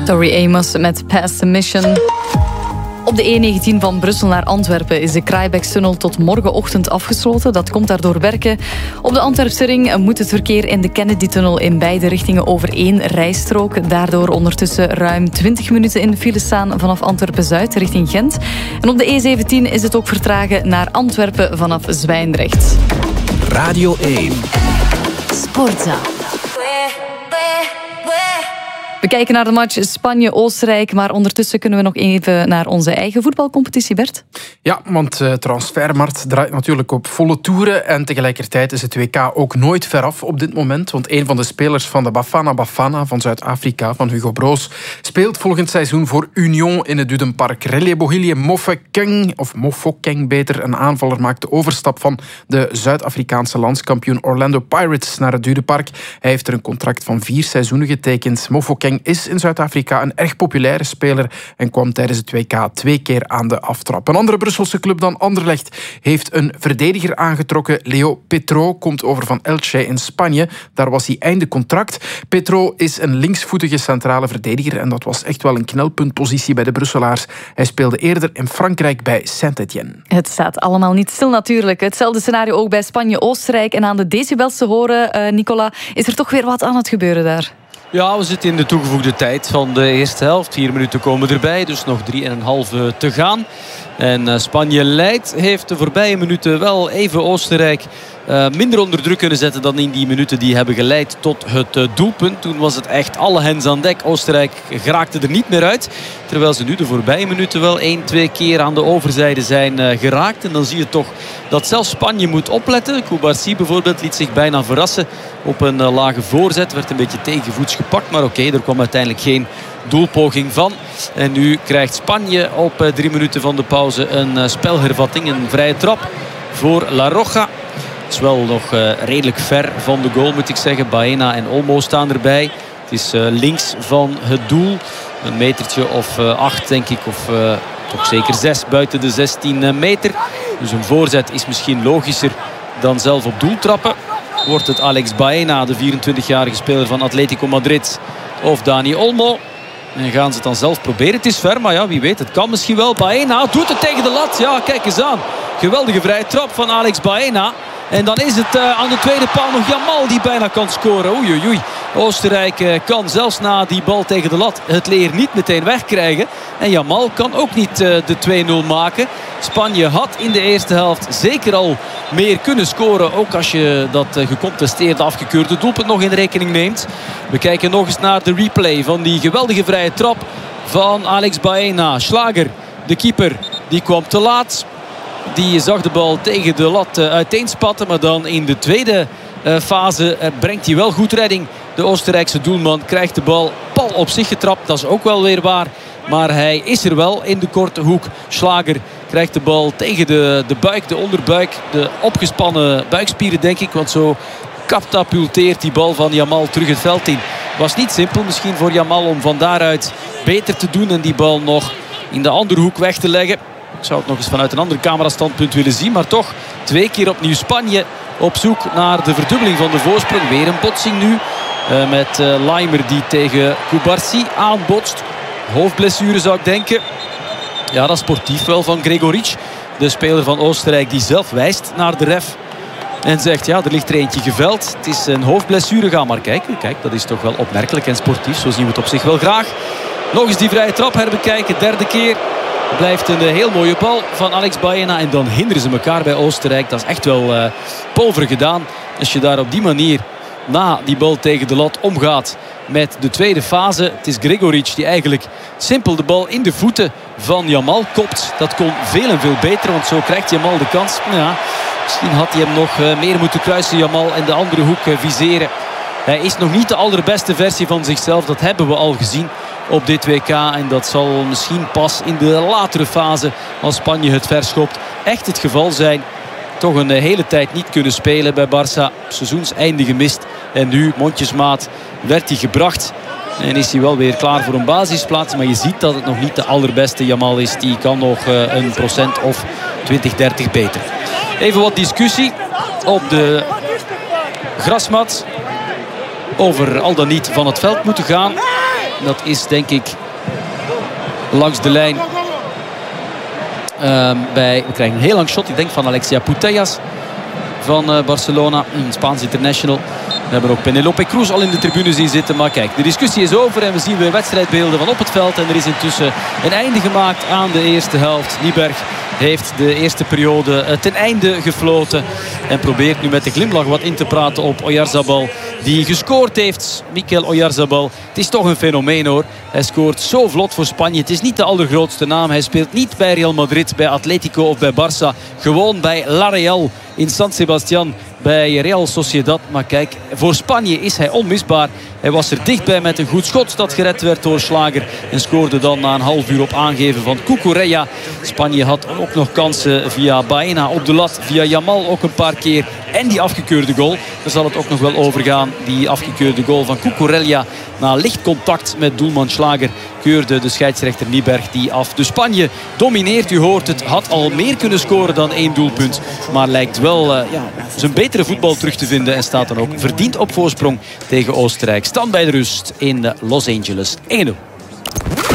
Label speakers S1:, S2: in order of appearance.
S1: Tori Amos met Past the Mission. Op de E19 van Brussel naar Antwerpen is de Kraaibeekstunnel tot morgenochtend afgesloten. Dat komt daardoor werken. Op de Antwerpse ring moet het verkeer in de Kennedy-tunnel in beide richtingen over één rijstrook. Daardoor ondertussen ruim 20 minuten in de file staan vanaf Antwerpen-Zuid richting Gent. En op de E17 is het ook vertragen naar Antwerpen vanaf Zwijndrecht.
S2: Radio 1.
S1: Sportza. We kijken naar de match Spanje-Oostenrijk, maar ondertussen kunnen we nog even naar onze eigen voetbalcompetitie, Bert.
S3: Ja, want transfermarkt draait natuurlijk op volle toeren en tegelijkertijd is het WK ook nooit veraf op dit moment, want een van de spelers van de Bafana Bafana van Zuid-Afrika, van Hugo Broos, speelt volgend seizoen voor Union in het Dudenpark. Relebohile Mofokeng beter, een aanvaller, maakt de overstap van de Zuid-Afrikaanse landskampioen Orlando Pirates naar het Dudenpark. Hij heeft er een contract van 4 seizoenen getekend. Mofokeng is in Zuid-Afrika een erg populaire speler en kwam tijdens het WK 2 keer aan de aftrap. Een andere Brusselse club dan Anderlecht heeft een verdediger aangetrokken. Leo Petro komt over van Elche in Spanje. Daar was hij einde contract. Petro is een linksvoetige centrale verdediger en dat was echt wel een knelpuntpositie bij de Brusselaars. Hij speelde eerder in Frankrijk bij Saint-Étienne.
S1: Het staat allemaal niet stil natuurlijk. Hetzelfde scenario ook bij Spanje-Oostenrijk. En aan de decibels te horen, Nicola, is er toch weer wat aan het gebeuren daar?
S4: Ja, we zitten in de toegevoegde tijd van de eerste helft. 4 minuten komen erbij, dus nog 3,5 te gaan. En Spanje leidt, heeft de voorbije minuten wel even Oostenrijk minder onder druk kunnen zetten dan in die minuten die hebben geleid tot het doelpunt. Toen was het echt alle hens aan dek. Oostenrijk geraakte er niet meer uit. Terwijl ze nu de voorbije minuten wel 1-2 keer aan de overzijde zijn geraakt. En dan zie je toch dat zelfs Spanje moet opletten. Koubarsi bijvoorbeeld liet zich bijna verrassen op een lage voorzet. Werd een beetje tegenvoets gepakt. Maar oké, er kwam uiteindelijk geen doelpoging van. En nu krijgt Spanje op 3 minuten van de pauze een spelhervatting. Een vrije trap voor La Roja. Het is wel nog redelijk ver van de goal, moet ik zeggen. Baena en Olmo staan erbij. Het is links van het doel. Een metertje of 8 denk ik. Of toch zeker 6 buiten de 16 meter. Dus een voorzet is misschien logischer dan zelf op doel trappen. Wordt het Alex Baena, de 24-jarige speler van Atletico Madrid, of Dani Olmo? En gaan ze het dan zelf proberen? Het is ver, maar ja, wie weet, het kan misschien wel. Baena doet het tegen de lat. Ja, kijk eens aan. Geweldige vrije trap van Alex Baena. En dan is het aan de tweede paal nog Yamal die bijna kan scoren. Oei, oei, oei. Oostenrijk kan zelfs na die bal tegen de lat het leer niet meteen wegkrijgen. En Yamal kan ook niet de 2-0 maken. Spanje had in de eerste helft zeker al meer kunnen scoren. Ook als je dat gecontesteerde afgekeurde doelpunt nog in rekening neemt. We kijken nog eens naar de replay van die geweldige vrije trap van Alex Baena. Schlager, de keeper, die kwam te laat. Die zag de bal tegen de lat uiteenspatten. Maar dan in de tweede fase brengt hij wel goed redding. De Oostenrijkse doelman krijgt de bal pal op zich getrapt. Dat is ook wel weer waar. Maar hij is er wel in de korte hoek. Schlager krijgt de bal tegen de buik, de onderbuik. De opgespannen buikspieren denk ik. Want zo katapulteert die bal van Yamal terug het veld in. Was niet simpel misschien voor Yamal om van daaruit beter te doen. En die bal nog in de andere hoek weg te leggen. Ik zou het nog eens vanuit een ander camerastandpunt willen zien. Maar toch 2 keer opnieuw Spanje op zoek naar de verdubbeling van de voorsprong. Weer een botsing nu. Met Laimer die tegen Koubarsi aanbotst. Hoofdblessure zou ik denken. Ja, dat is sportief wel van Gregoric. De speler van Oostenrijk die zelf wijst naar de ref. En zegt ja, er ligt er eentje geveld. Het is een hoofdblessure. Ga maar kijken. Kijk, dat is toch wel opmerkelijk en sportief. Zo zien we het op zich wel graag. Nog eens die vrije trap herbekijken. 3e keer. Blijft een heel mooie bal van Alex Baena. En dan hinderen ze elkaar bij Oostenrijk. Dat is echt wel pulver gedaan. Als je daar op die manier na die bal tegen de lat omgaat met de tweede fase. Het is Gregoric die eigenlijk simpel de bal in de voeten van Yamal kopt. Dat kon veel en veel beter. Want zo krijgt Yamal de kans. Ja, misschien had hij hem nog meer moeten kruisen, Yamal, en de andere hoek viseren. Hij is nog niet de allerbeste versie van zichzelf. Dat hebben we al gezien op dit WK. En dat zal misschien pas in de latere fase, als Spanje het verschopt, echt het geval zijn. Toch een hele tijd niet kunnen spelen bij Barça. Seizoenseinde gemist. En nu, mondjesmaat, werd hij gebracht. En is hij wel weer klaar voor een basisplaats. Maar je ziet dat het nog niet de allerbeste Yamal is. Die kan nog een procent of 20, 30 beter. Even wat discussie op de grasmat over al dan niet van het veld moeten gaan. Dat is denk ik langs de lijn. We krijgen een heel lang shot. Ik denk van Alexia Putellas van Barcelona. Een Spaans international. We hebben ook Penelope Cruz al in de tribune zien zitten. Maar kijk, de discussie is over en we zien weer wedstrijdbeelden van op het veld. En er is intussen een einde gemaakt aan de eerste helft. Nieberg heeft de eerste periode ten einde gefloten. En probeert nu met de glimlach wat in te praten op Oyarzabal. Die gescoord heeft, Mikel Oyarzabal. Het is toch een fenomeen hoor. Hij scoort zo vlot voor Spanje. Het is niet de allergrootste naam. Hij speelt niet bij Real Madrid, bij Atletico of bij Barça. Gewoon bij La Real in San Sebastián. Bij Real Sociedad. Maar kijk, voor Spanje is hij onmisbaar. Hij was er dichtbij met een goed schot dat gered werd door Schlager. En scoorde dan na een half uur op aangeven van Cucurella. Spanje had ook nog kansen via Baena op de lat. Via Yamal ook een paar keer. En die afgekeurde goal. Daar zal het ook nog wel overgaan. Die afgekeurde goal van Cucurella. Na licht contact met doelman Schlager keurde de scheidsrechter Nieberg die af. Dus Spanje domineert, u hoort het. Had al meer kunnen scoren dan 1 doelpunt. Maar lijkt wel zijn betere voetbal terug te vinden. En staat dan ook verdiend op voorsprong tegen Oostenrijk. Stand bij de rust in Los Angeles 1-0.